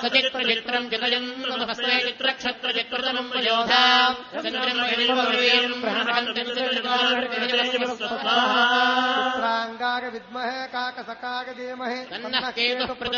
సచిత్రచిత్రం చిత్రజం నమస్తే చిత్రక్షత్రచిత్రతమం వయోధా చిత్రాంగాయ విద్మహే కాకసకాయ ధీమహి తన్నః కేతుః